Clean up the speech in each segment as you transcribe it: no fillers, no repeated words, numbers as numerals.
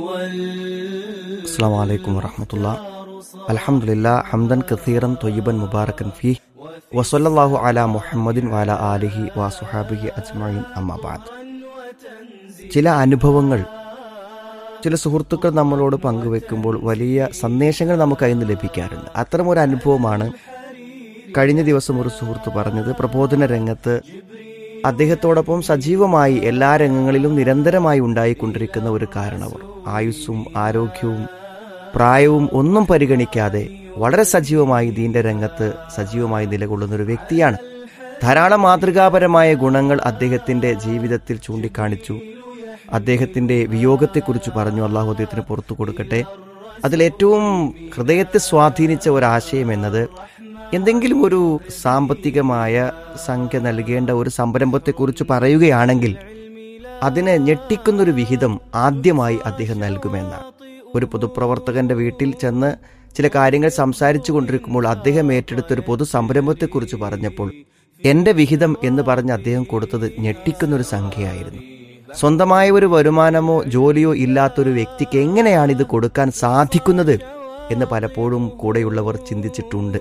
അസ്സലാമു അലൈക്കും വറഹ്മത്തുള്ളാഹി. അൽഹംദുലില്ലാഹ് ഹംദൻ കസീറൻ ത്വയ്യിബൻ മുബാറകൻ ഫീഹി വസല്ലല്ലാഹു അലാ മുഹമ്മദിൻ വഅലാ ആലിഹി വസുഹാബിഹി അജ്മഈൻ അമ്മാ ബഅദ്. ചില അനുഭവങ്ങൾ ചില സുഹൃത്തുക്കൾ നമ്മളോട് പങ്കുവെക്കുമ്പോൾ വലിയ സന്ദേശങ്ങൾ നമുക്ക് അതിൽ നിന്ന് ലഭിക്കാറുണ്ട്. അത്തരമൊരു അനുഭവമാണ് കഴിഞ്ഞ ദിവസം ഒരു സുഹൃത്ത് പറഞ്ഞത്. പ്രബോധന രംഗത്ത് അദ്ദേഹത്തോടൊപ്പം സജീവമായി എല്ലാ രംഗങ്ങളിലും നിരന്തരമായി ഉണ്ടായിക്കൊണ്ടിരിക്കുന്ന ഒരു കാരണവർ, ആയുസ്സും ആരോഗ്യവും പ്രായവും ഒന്നും പരിഗണിക്കാതെ വളരെ സജീവമായി ദീന്റെ രംഗത്ത് സജീവമായി നിലകൊള്ളുന്ന ഒരു വ്യക്തിയാണ്. ധാരാളം മാതൃകാപരമായ ഗുണങ്ങൾ അദ്ദേഹത്തിന്റെ ജീവിതത്തിൽ ചൂണ്ടിക്കാണിച്ചു. അദ്ദേഹത്തിന്റെ വിയോഗത്തെക്കുറിച്ച് പറഞ്ഞു. അള്ളാഹു അദ്ദേഹത്തിന് പുറത്തു കൊടുക്കട്ടെ. അതിലേറ്റവും ഹൃദയത്തെ സ്വാധീനിച്ച ഒരാശയം എന്നത്, എന്തെങ്കിലും ഒരു സാമ്പത്തികമായ സംഖ്യ നൽകേണ്ട ഒരു സംരംഭത്തെക്കുറിച്ച് പറയുകയാണെങ്കിൽ അതിനെ ഞെട്ടിക്കുന്നൊരു വിഹിതം ആദ്യമായി അദ്ദേഹം നൽകുമെന്നാണ്. ഒരു പൊതുപ്രവർത്തകന്റെ വീട്ടിൽ ചെന്ന് ചില കാര്യങ്ങൾ സംസാരിച്ചു കൊണ്ടിരിക്കുമ്പോൾ അദ്ദേഹം ഏറ്റെടുത്തൊരു പൊതു സംരംഭത്തെക്കുറിച്ച് പറഞ്ഞപ്പോൾ എന്റെ വിഹിതം എന്ന് പറഞ്ഞ് അദ്ദേഹം കൊടുത്തത് ഞെട്ടിക്കുന്നൊരു സംഖ്യയായിരുന്നു. സ്വന്തമായ ഒരു വരുമാനമോ ജോലിയോ ഇല്ലാത്തൊരു വ്യക്തിക്ക് എങ്ങനെയാണ് ഇത് കൊടുക്കാൻ സാധിക്കുന്നത് എന്ന് പലപ്പോഴും കൂടെയുള്ളവർ ചിന്തിച്ചിട്ടുണ്ട്.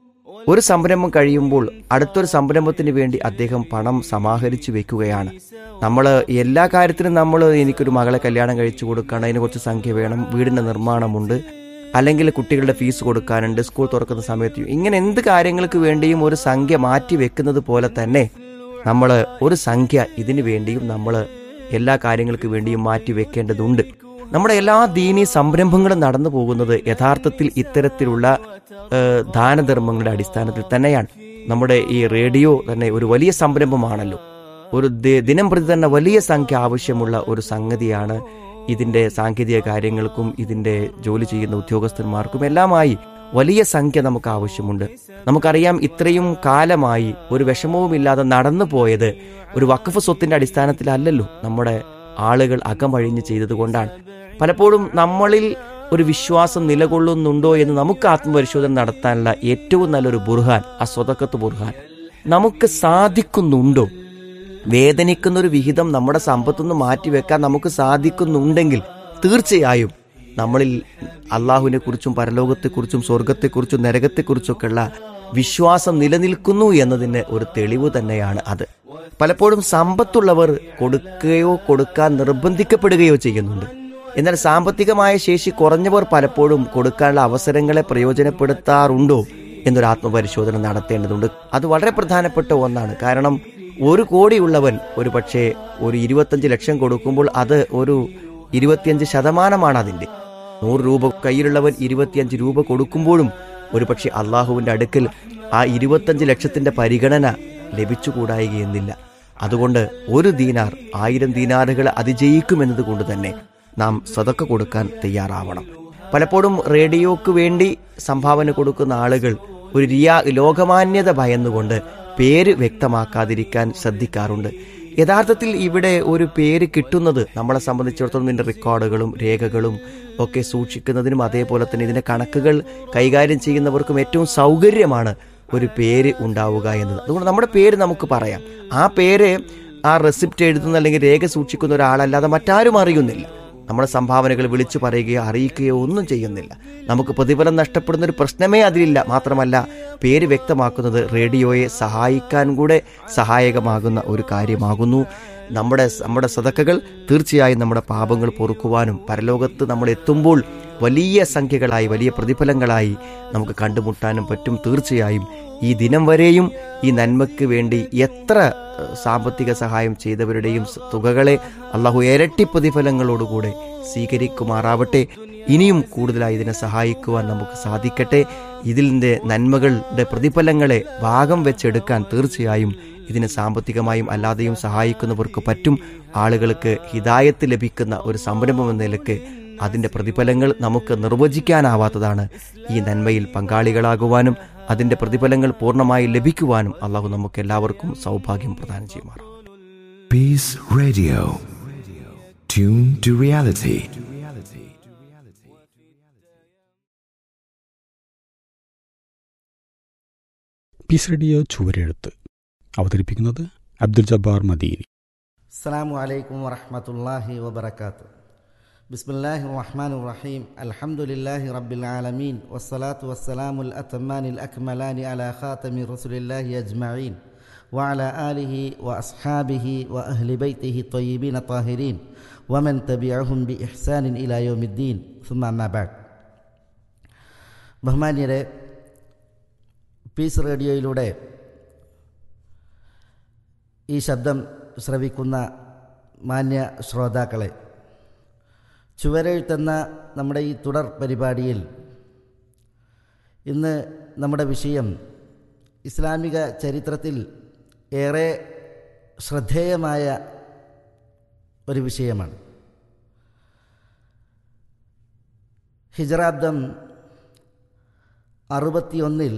ഒരു സംരംഭം കഴിയുമ്പോൾ അടുത്തൊരു സംരംഭത്തിന് വേണ്ടി അദ്ദേഹം പണം സമാഹരിച്ചു വെക്കുകയാണ്. നമ്മൾ എല്ലാ കാര്യത്തിനും എനിക്കൊരു മകളെ കല്യാണം കഴിച്ചു കൊടുക്കണം, അതിന് കുറച്ച് സംഖ്യ വേണം, വീടിൻ്റെ നിർമ്മാണമുണ്ട്, അല്ലെങ്കിൽ കുട്ടികളുടെ ഫീസ് കൊടുക്കാനുണ്ട്, സ്കൂൾ തുറക്കുന്ന സമയത്ത്, ഇങ്ങനെ എന്ത് കാര്യങ്ങൾക്ക് വേണ്ടിയും ഒരു സംഖ്യ മാറ്റി വെക്കുന്നത് പോലെ തന്നെ നമ്മൾ ഒരു സംഖ്യ ഇതിനു വേണ്ടിയും നമ്മൾ എല്ലാ കാര്യങ്ങൾക്ക് വേണ്ടിയും മാറ്റി വെക്കേണ്ടതുണ്ട്. നമ്മുടെ എല്ലാ ദീനീ സംരംഭങ്ങളും നടന്നു പോകുന്നത് യഥാർത്ഥത്തിൽ ഇത്തരത്തിലുള്ള ദാനധർമ്മങ്ങളുടെ അടിസ്ഥാനത്തിൽ തന്നെയാണ്. നമ്മുടെ ഈ റേഡിയോ തന്നെ ഒരു വലിയ സംരംഭമാണല്ലോ. ഒരു ദിനം പ്രതി തന്നെ വലിയ സംഖ്യ ആവശ്യമുള്ള ഒരു സംഗതിയാണ്. ഇതിന്റെ സാങ്കേതിക കാര്യങ്ങൾക്കും ഇതിന്റെ ജോലി ചെയ്യുന്ന ഉദ്യോഗസ്ഥന്മാർക്കും എല്ലാമായി വലിയ സംഖ്യ നമുക്ക് ആവശ്യമുണ്ട്. നമുക്കറിയാം, ഇത്രയും കാലമായി ഒരു വിഷമവുമില്ലാതെ നടന്നു പോയത് ഒരു വഖഫ് സ്വത്തിന്റെ അടിസ്ഥാനത്തിലല്ലല്ലോ. നമ്മുടെ ആളുകൾ അകമഴിഞ്ഞ് ചെയ്തതുകൊണ്ടാണ്. പലപ്പോഴും നമ്മളിൽ ഒരു വിശ്വാസം നിലകൊള്ളുന്നുണ്ടോ എന്ന് നമുക്ക് ആത്മപരിശോധന നടത്താനുള്ള ഏറ്റവും നല്ലൊരു ബുർഹാൻ സ്വതക്കത്ത് ബുർഹാൻ. നമുക്ക് സാധിക്കുന്നുണ്ടോ? വേദനിക്കുന്നൊരു വിഹിതം നമ്മുടെ സമ്പത്തുനിന്ന് മാറ്റിവെക്കാൻ നമുക്ക് സാധിക്കുന്നുണ്ടെങ്കിൽ തീർച്ചയായും നമ്മളിൽ അള്ളാഹുവിനെ കുറിച്ചും പരലോകത്തെക്കുറിച്ചും സ്വർഗത്തെക്കുറിച്ചും നരകത്തെക്കുറിച്ചൊക്കെയുള്ള വിശ്വാസം നിലനിൽക്കുന്നു എന്നതിന് ഒരു തെളിവ് തന്നെയാണ് അത്. പലപ്പോഴും സമ്പത്തുള്ളവർ കൊടുക്കുകയോ കൊടുക്കാൻ നിർബന്ധിക്കപ്പെടുകയോ ചെയ്യുന്നുണ്ട്. എന്നാൽ സാമ്പത്തികമായ ശേഷി കുറഞ്ഞവർ പലപ്പോഴും കൊടുക്കാനുള്ള അവസരങ്ങളെ പ്രയോജനപ്പെടുത്താറുണ്ടോ എന്നൊരു ആത്മപരിശോധന നടത്തേണ്ടതുണ്ട്. അത് വളരെ പ്രധാനപ്പെട്ട ഒന്നാണ്. കാരണം 1 കോടിയുള്ളവൻ ഒരു പക്ഷേ ഒരു 25 ലക്ഷം കൊടുക്കുമ്പോൾ അത് ഒരു 25% അതിൻ്റെ. 100 രൂപ കയ്യിലുള്ളവൻ 25 രൂപ കൊടുക്കുമ്പോഴും ഒരു പക്ഷേ അള്ളാഹുവിൻ്റെ അടുക്കൽ ആ 25 ലക്ഷത്തിന്റെ പരിഗണന ലഭിച്ചുകൂടായികയെന്നില്ല. അതുകൊണ്ട് 1 ദീനാർ 1000 ദീനാറുകൾ അതിജയിക്കുമെന്നത് കൊണ്ട് തന്നെ നാം സദക്ക കൊടുക്കാൻ തയ്യാറാവണം. പലപ്പോഴും റേഡിയോക്ക് വേണ്ടി സംഭാവന കൊടുക്കുന്ന ആളുകൾ ഒരു ലോകമാന്യത ഭയന്നുകൊണ്ട് പേര് വ്യക്തമാക്കാതിരിക്കാൻ ശ്രദ്ധിക്കാറുണ്ട്. യഥാർത്ഥത്തിൽ ഇവിടെ ഒരു പേര് കിട്ടുന്നത് നമ്മളെ സംബന്ധിച്ചിടത്തോളം ഇതിൻ്റെ റെക്കോർഡുകളും രേഖകളും ഒക്കെ സൂക്ഷിക്കുന്നതിനും അതേപോലെ തന്നെ ഇതിൻ്റെ കണക്കുകൾ കൈകാര്യം ചെയ്യുന്നവർക്കും ഏറ്റവും സൗകര്യമാണ് ഒരു പേര് ഉണ്ടാവുക എന്നത്. അതുകൊണ്ട് നമ്മുടെ പേര് നമുക്ക് പറയാം. ആ പേര് ആ റെസിപ്റ്റ് എഴുതുന്ന അല്ലെങ്കിൽ രേഖ സൂക്ഷിക്കുന്ന ഒരാളല്ലാതെ മറ്റാരും അറിയുന്നില്ല. നമ്മുടെ സംഭാവനകൾ വിളിച്ചു പറയുകയോ അറിയിക്കുകയോ ഒന്നും ചെയ്യുന്നില്ല. നമുക്ക് പ്രതിഫലം നഷ്ടപ്പെടുന്ന ഒരു പ്രശ്നമേ അതിലില്ല. മാത്രമല്ല, പേര് വ്യക്തമാക്കുന്നത് റേഡിയോയെ സഹായിക്കാൻ കൂടെ സഹായകമാകുന്ന ഒരു കാര്യമാകുന്നു. നമ്മുടെ സദക്കകൾ തീർച്ചയായും നമ്മുടെ പാപങ്ങൾ പൊറുക്കുവാനും പരലോകത്ത് നമ്മൾ എത്തുമ്പോൾ വലിയ സംഖ്യകളായി വലിയ പ്രതിഫലങ്ങളായി നമുക്ക് കണ്ടുമുട്ടാനും പറ്റും. തീർച്ചയായും ഈ ദിനം വരെയും ഈ നന്മയ്ക്ക് വേണ്ടി എത്ര സാമ്പത്തിക സഹായം ചെയ്തവരുടെയും തുകകളെ അള്ളാഹു ഇരട്ടി പ്രതിഫലങ്ങളോടുകൂടെ സ്വീകരിക്കുമാറാവട്ടെ. ഇനിയും കൂടുതലായി ഇതിനെ സഹായിക്കുവാൻ നമുക്ക് സാധിക്കട്ടെ. ഇതിൻ്റെ നന്മകളുടെ പ്രതിഫലങ്ങളെ ഭാഗം വെച്ചെടുക്കാൻ തീർച്ചയായും ഇതിനെ സാമ്പത്തികമായും അല്ലാതെയും സഹായിക്കുന്നവർക്ക് പറ്റും. ആളുകൾക്ക് ഹിദായത്ത് ലഭിക്കുന്ന ഒരു സംരംഭം എന്ന നിലയ്ക്ക് അതിൻ്റെ പ്രതിഫലങ്ങൾ നമുക്ക് നിർവചിക്കാനാവാത്തതാണ്. ഈ നന്മയിൽ പങ്കാളികളാകുവാനും അതിൻ്റെ പ്രതിഫലങ്ങൾ പൂർണ്ണമായി ലഭിക്കുവാനും അള്ളാഹു നമുക്ക് എല്ലാവർക്കും സൗഭാഗ്യം പ്രദാനം ചെയ്യുമാറാം. Peace Radio. Tune to reality. Piece radio ചുവരെഴുത്ത് അവതരിപ്പിക്കുന്നത് അബ്ദുൽ ജബ്ബാർ മദീനി. അസ്സലാമു അലൈക്കും വറഹ്മത്തുള്ളാഹി വബറകാതുഹു. ബിസ്മില്ലാഹിർ റഹ്മാനിർ റഹീം. അൽഹംദുലില്ലാഹി റബ്ബിൽ ആലമീൻ വസ്സലാത്തു വസ്സലാമുൽ അത്തമ്മാനിൽ അക്മലാനി അലാ ഖാതമി റസൂലില്ലാഹി അജ്മഈൻ വഅലാ ആലിഹി വഅസ്ഹാബിഹി വഅഹ്ലി ബൈത്തിഹി ത്വയ്യിബീന ത്വാഹിരീൻ വമൻ തബിഅഹും ബിഇഹ്സാനിൻ ഇലാ യൗമിദ്ദീൻ സുമ്മ അമ്മാ ബഅദ്. ബഹുമാന്യരെ, പീസ് റേഡിയോയിലൂടെ ഈ ശബ്ദം ശ്രവിക്കുന്ന മാന്യ ശ്രോതാക്കളെ, ചുവരെഴുത്തെന്ന നമ്മുടെ ഈ തുടർ പരിപാടിയിൽ ഇന്ന് നമ്മുടെ വിഷയം ഇസ്ലാമിക ചരിത്രത്തിൽ ഏറെ ശ്രദ്ധേയമായ ഒരു വിഷയമാണ്. ഹിജ്റാബ്ദം 61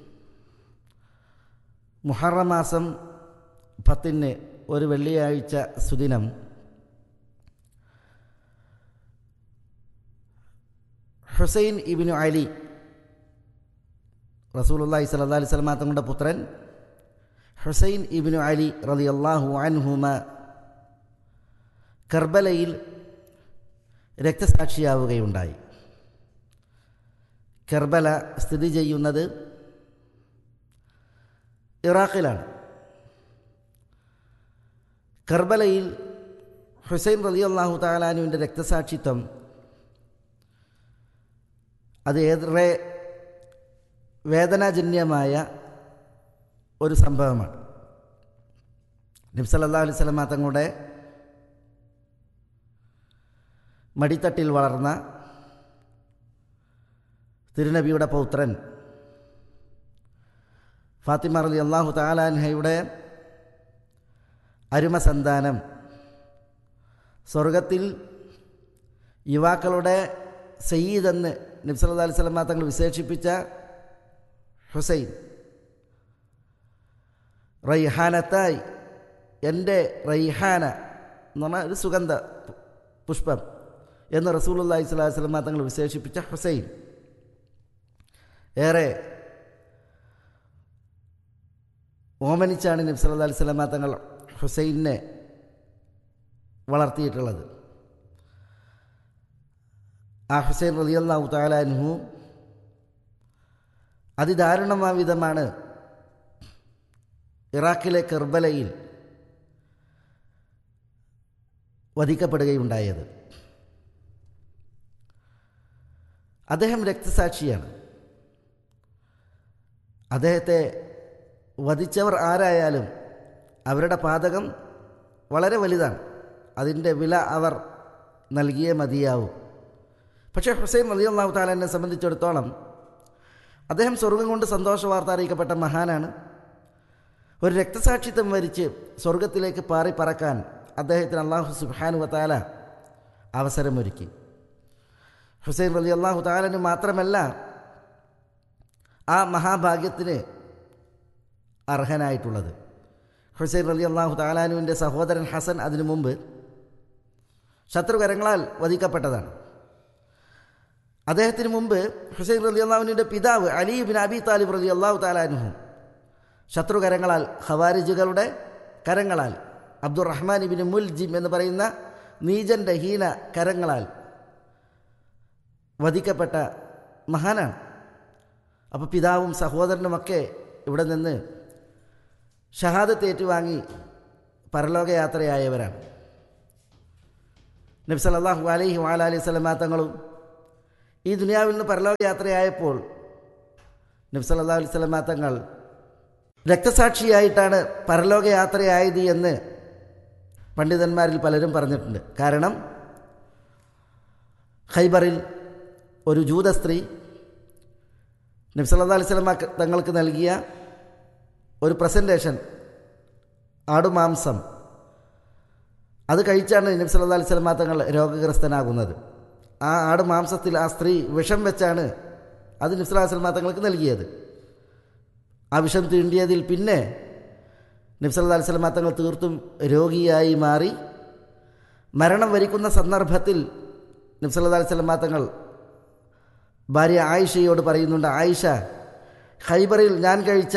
മുഹറം മാസം 10 ഒരു വെള്ളിയാഴ്ച സുദിനം ഹുസൈൻ ഇബ്നു അലി, റസൂലുള്ളാഹി സ്വല്ലല്ലാഹു അലൈഹി വസല്ലം തങ്ങളുടെ പുത്രൻ ഹുസൈൻ ഇബ്നു അലി റളിയല്ലാഹു അൻഹുമ കർബലയിൽ രക്തസാക്ഷിയാവുകയുണ്ടായി. കർബല സ്ഥിതി ചെയ്യുന്നത് ഇറാഖിലാണ്. കർബലയിൽ ഹുസൈൻ റളിയല്ലാഹു തആല അൻഹുവിൻ്റെ രക്തസാക്ഷിത്വം അത് ഏറെ വേദനാജന്യമായ ഒരു സംഭവമാണ്. നബി സല്ലല്ലാഹു അലൈഹി വസല്ലം തങ്ങളുടെ മടിത്തട്ടിൽ വളർന്ന തിരുനബിയുടെ പൗത്രൻ ഫാത്തിമ റളിയല്ലാഹു തആല അൻഹയുടെ അരുമ സന്താനം, സ്വർഗത്തിൽ യുവാക്കളുടെ സയ്യിദ് എന്ന് നബി സല്ലല്ലാഹു അലൈഹി വസല്ലം തങ്ങൾ വിശേഷിപ്പിച്ച ഹുസൈൻ, റൈഹാനത്തായി, എൻ്റെ റൈഹാന എന്ന് പറഞ്ഞാൽ ഒരു സുഗന്ധ പുഷ്പം എന്ന് റസൂലുള്ളാഹി സ്വല്ലല്ലാഹു അലൈഹി വസല്ലം തങ്ങൾ വിശേഷിപ്പിച്ച ഹുസൈൻ, ഏറെ ഓമനിച്ചാണ് നബി സല്ലല്ലാഹു അലൈഹി വസല്ലം തങ്ങൾ ഹുസൈനെ വളർത്തിയിട്ടുള്ളത്. ആ ഹുസൈൻ റളിയല്ലാഹു തആല അൻഹു അതിദാരുണമായ വിധമാണ് ഇറാഖിലെ കർബലയിൽ വധിക്കപ്പെടുകയുണ്ടായത്. അദ്ദേഹം രക്തസാക്ഷിയാണ്. അദ്ദേഹത്തെ വധിച്ചവർ ആരായാലും അവരുടെ പാതകം വളരെ വലുതാണ്. അതിൻ്റെ വില അവർ നൽകിയേ മതിയാവും. പക്ഷേ ഹുസൈൻ റളിയല്ലാഹു തആലയെ സംബന്ധിച്ചിടത്തോളം അദ്ദേഹം സ്വർഗം കൊണ്ട് സന്തോഷ വാർത്ത അറിയിക്കപ്പെട്ട മഹാനാണ്. ഒരു രക്തസാക്ഷിത്വം വരിച്ച് സ്വർഗത്തിലേക്ക് പാറി പറക്കാൻ അദ്ദേഹത്തിന് അല്ലാഹു സുബ്ഹാനഹു വ തആല അവസരമൊരുക്കി. ഹുസൈൻ റളിയല്ലാഹു തആലന് മാത്രമല്ല ആ മഹാഭാഗ്യത്തിന് അർഹനായിട്ടുള്ളത്. ഹുസൈൻ റളിയല്ലാഹു തആലാനുവിൻ്റെ സഹോദരൻ ഹസൻ അതിനു മുമ്പ് ശത്രുകരങ്ങളാൽ വധിക്കപ്പെട്ടതാണ്. അദ്ദേഹത്തിന് മുമ്പ് ഹുസൈൻ റളിയല്ലാഹുവിൻ്റെ പിതാവ് അലി ഇബ്നു അബി താലിബ് റളിയല്ലാഹു തആല അൻഹു ശത്രുകരങ്ങളാൽ, ഖവാരിജുകളുടെ കരങ്ങളാൽ, അബ്ദുറഹ്മാൻ ഇബ്നു മുൽജിം എന്ന് പറയുന്ന നീചൻ്റെ ഹീന കരങ്ങളാൽ വധിക്കപ്പെട്ട മഹാനാണ്. അപ്പോൾ പിതാവും സഹോദരനുമൊക്കെ ഇവിടെ നിന്ന് ഷഹാദത്ത് ഏറ്റുവാങ്ങി പരലോകയാത്രയായവരാണ്. നബി സല്ലല്ലാഹു അലൈഹി വഅലൈഹി വസല്ലം തങ്ങളും ഈ ദുനിയാവിൽ നിന്ന് പരലോകയാത്രയായപ്പോൾ നബി സല്ലല്ലാഹു അലൈഹി വസല്ലം തങ്ങൾ രക്തസാക്ഷിയായിട്ടാണ് പരലോകയാത്രയായത് എന്ന് പണ്ഡിതന്മാരിൽ പലരും പറഞ്ഞിട്ടുണ്ട്. കാരണം ഖൈബറിൽ ഒരു ജൂത സ്ത്രീ നബി സല്ലല്ലാഹു അലൈഹി വസല്ലം തങ്ങൾക്ക് നൽകിയ ഒരു പ്രസൻറ്റേഷൻ, ആടുമാംസം, അത് കഴിച്ചാണ് നബി സല്ലല്ലാഹു അലൈഹി വസല്ലം തങ്ങൾ രോഗഗ്രസ്തനാകുന്നത്. ആ ആടുമാംസത്തിൽ ആ സ്ത്രീ വിഷം വെച്ചാണ് അത് നബി സല്ലല്ലാഹു അലൈഹി വസല്ലം തങ്ങൾക്ക് നൽകിയത്. ആ വിഷം തീണ്ടിയതിൽ പിന്നെ നബി സല്ലല്ലാഹു അലൈഹി വസല്ലം തങ്ങൾ തീർത്തും രോഗിയായി മാറി. മരണം വരിക്കുന്ന സന്ദർഭത്തിൽ നബി സല്ലല്ലാഹു അലൈഹി വസല്ലം തങ്ങൾ ഭാര്യ ആയിഷയോട് പറയുന്നുണ്ട്, ആയിഷ, ഖൈബറിൽ ഞാൻ കഴിച്ച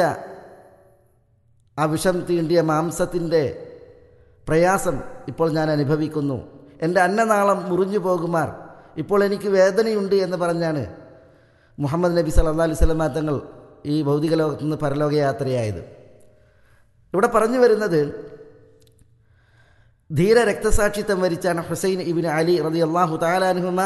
ആ വിഷം തീണ്ടിയ മാംസത്തിൻ്റെ പ്രയാസം ഇപ്പോൾ ഞാൻ അനുഭവിക്കുന്നു. എൻ്റെ അന്നനാളം മുറിഞ്ഞു പോകുമാർ ഇപ്പോൾ എനിക്ക് വേദനയുണ്ട് എന്ന് പറഞ്ഞാണ് മുഹമ്മദ് നബി സല്ലല്ലാഹു അലൈഹി വസല്ലം തങ്ങൾ ഈ ഭൗതിക ലോകത്തു നിന്ന് പരലോകയാത്രയായത്. ഇവിടെ പറഞ്ഞു വരുന്നത് ധീര രക്തസാക്ഷിത്വം വരിച്ചാണ് ഹുസൈൻ ഇബ്നു അലി റളിയല്ലാഹു തആല അൻഹുമ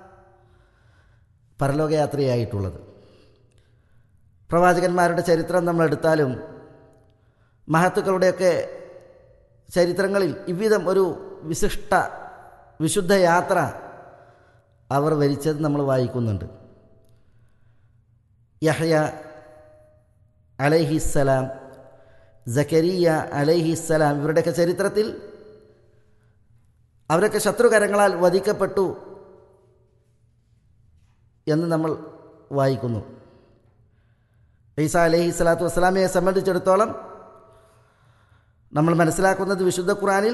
പരലോകയാത്രയായിട്ടുള്ളത്. പ്രവാചകന്മാരുടെ ചരിത്രം നമ്മൾ എടുത്താലും മഹത്തുക്കളുടെയൊക്കെ ചരിത്രങ്ങളിൽ ഇவ்விதം ഒരു വിശുദ്ധ യാത്ര അവർ വരിച്ചത് നമ്മൾ വായിക്കുന്നുണ്ട്. യഹ്യ അലൈഹിസ്സലാം, സക്കരിയ അലൈഹിസ്സലാം, ഇവരുടെയൊക്കെ ചരിത്രത്തിൽ അവരൊക്കെ ശത്രുകരങ്ങളാൽ വധിക്കപ്പെട്ടു എന്ന് നമ്മൾ വായിക്കുന്നു. ഈസാ അലൈഹി സ്വലാത്തു വസ്സലാമയെ സംബന്ധിച്ചിടത്തോളം നമ്മൾ മനസ്സിലാക്കുന്നത് വിശുദ്ധ ഖുർആനിൽ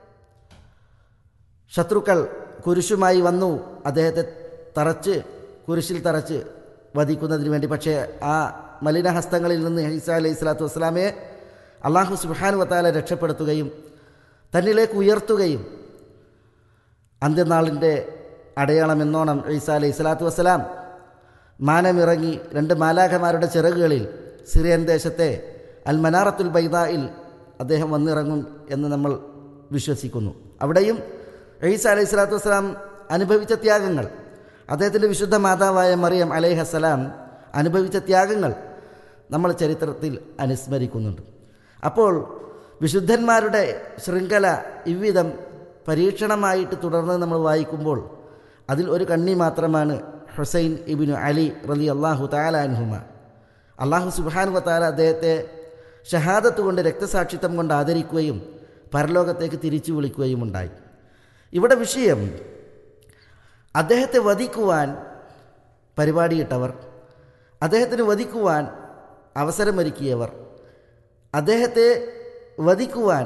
ശത്രുക്കൾ കുരിശുമായി വന്നു അദ്ദേഹത്തെ കുരിശിൽ തറച്ച് വധിക്കുന്നതിന് വേണ്ടി. പക്ഷേ ആ മലിനഹസ്തങ്ങളിൽ നിന്ന് ഈസാ അലൈഹി സ്വലാത്തു വസ്സലാമയെ അല്ലാഹു സുബ്ഹാനഹു വ തആല രക്ഷപ്പെടുത്തുകയും തന്നിലേക്ക് ഉയർത്തുകയും അന്ത്യനാളിൻ്റെ അടയാളമെന്നോണം ഈസാ അലൈഹി സ്വലാത്തു വസ്സലാം മാനമിറങ്ങി 2 മാലാഖമാരുടെ ചിറകുകളിൽ സിറിയൻ ദേശത്തെ അൽ മനാറത്തുൽ ബൈദായിൽ അദ്ദേഹം വന്നിറങ്ങും എന്ന് നമ്മൾ വിശ്വസിക്കുന്നു. അവിടെയും ഈസാ അലൈഹി സ്വലാത്തു വസ്സലാം അനുഭവിച്ച ത്യാഗങ്ങൾ, അദ്ദേഹത്തിൻ്റെ വിശുദ്ധ മാതാവായ മറിയം അലൈഹസ്സലാം അനുഭവിച്ച ത്യാഗങ്ങൾ നമ്മൾ ചരിത്രത്തിൽ അനുസ്മരിക്കുന്നുണ്ട്. അപ്പോൾ വിശുദ്ധന്മാരുടെ ശൃംഖല ഇவ்விதം പരീക്ഷണമായിട്ട് തുടർന്ന് നമ്മൾ വായിക്കുമ്പോൾ അതിൽ ഒരു കണ്ണി മാത്രമാണ് ഹുസൈൻ ഇബ്നു അലി റളിയല്ലാഹു തആല അൻഹുമ. അല്ലാഹു സുബ്ഹാനഹു വ തആല അദ്ദേഹത്തെ ഷഹാദത്ത് കൊണ്ട്, രക്തസാക്ഷിത്വം കൊണ്ട് ആദരിക്കുകയും പരലോകത്തേക്ക് തിരിച്ചു വിളിക്കുകയും ഉണ്ടായി. ഇവിടെ വിഷയം അദ്ദേഹത്തെ വധിക്കുവാൻ പരിപാടിയിട്ടവർ, അദ്ദേഹത്തിന് വധിക്കുവാൻ അവസരമൊരുക്കിയവർ, അദ്ദേഹത്തെ വധിക്കുവാൻ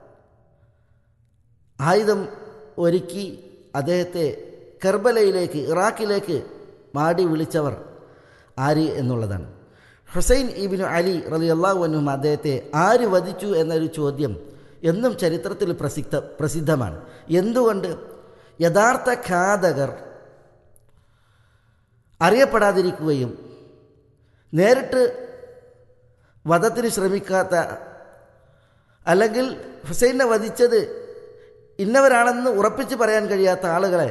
ആയുധം ഒരുക്കി അദ്ദേഹത്തെ കർബലയിലേക്ക്, ഇറാഖിലേക്ക് മാടി വിളിച്ചവർ ആര് എന്നുള്ളതാണ്. ഹുസൈൻ ഇബ്നു അലി റളിയല്ലാഹു അൻഹു അദ്ദേഹത്തെ ആര് വധിച്ചു എന്നൊരു ചോദ്യം എന്നും ചരിത്രത്തിൽ പ്രസിദ്ധമാണ്. എന്തുകൊണ്ട്? യഥാർത്ഥ ഘാതകർ അറിയപ്പെടാതിരിക്കുകയും നേരിട്ട് വധത്തിന് ശ്രമിക്കാത്ത, അല്ലെങ്കിൽ ഹുസൈനെ വധിച്ചത് ഇന്നവരാണെന്ന് ഉറപ്പിച്ച് പറയാൻ കഴിയാത്ത ആളുകളെ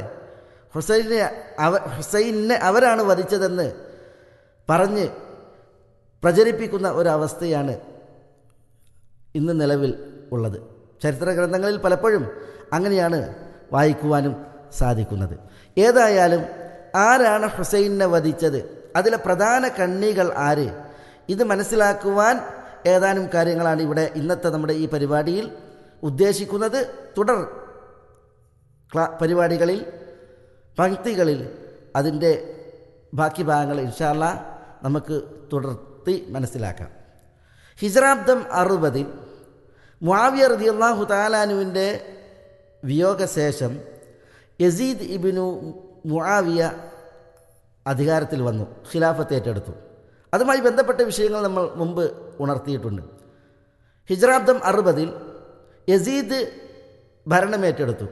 ഹുസൈനെ അവരാണ് വധിച്ചതെന്ന് പറഞ്ഞ് പ്രചരിപ്പിക്കുന്ന ഒരവസ്ഥയാണ് ഇന്ന് നിലവിൽ ഉള്ളത്. ചരിത്ര ഗ്രന്ഥങ്ങളിൽ പലപ്പോഴും അങ്ങനെയാണ് വായിക്കുവാനും സാധിക്കുന്നത്. ഏതായാലും ആരാണ് ഹുസൈനെ വധിച്ചത്, അതിലെ പ്രധാന കണ്ണികൾ ആര്, ഇത് മനസ്സിലാക്കുവാൻ ഏതാനും കാര്യങ്ങളാണ് ഇവിടെ ഇന്നത്തെ നമ്മുടെ ഈ പരിപാടിയിൽ ഉദ്ദേശിക്കുന്നത്. തുടർ പരിപാടികളിൽ, പങ്ക്തികളിൽ അതിൻ്റെ ബാക്കി ഭാഗങ്ങൾ ഇൻഷാ അല്ലാഹ് നമുക്ക് തുടർത്തി മനസ്സിലാക്കാം. ഹിജ്റാബ്ദം 60 മുആവിയ റളിയല്ലാഹു തആല അൻഹുവിൻ്റെ വിയോഗശേഷം യസീദ് ഇബ്നു മുആവിയ അധികാരത്തിൽ വന്നു, ഖിലാഫത്ത് ഏറ്റെടുത്തു. അതുമായി ബന്ധപ്പെട്ട വിഷയങ്ങൾ നമ്മൾ മുമ്പ് ഉണർത്തിയിട്ടുണ്ട്. ഹിജ്റാബ്ദം 60 യസീദ് ഭരണമേറ്റെടുത്തു.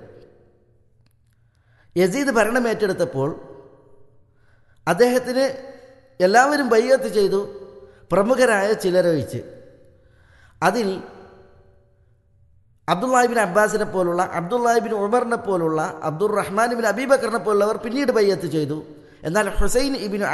യസീദ് ഭരണമേറ്റെടുത്തപ്പോൾ അദ്ദേഹത്തിന് എല്ലാവരും ബൈഅത്ത് ചെയ്തു, പ്രമുഖരായ ചിലരൊഴിച്ച്. അതിൽ അബ്ദുല്ലാഹി ഇബ്നു അബ്ബാസിനെ പോലുള്ള, അബ്ദുല്ലാഹി ഇബ്നു ഉമറിനെ പോലുള്ള, അബ്ദുർ റഹ്മാൻ ഇബ്നു അബീ ബക്കറിനെ പോലുള്ളവർ പിന്നീട് ബൈഅത്ത് ചെയ്തു. എന്നാൽ ഹുസൈൻ ഇബ്നു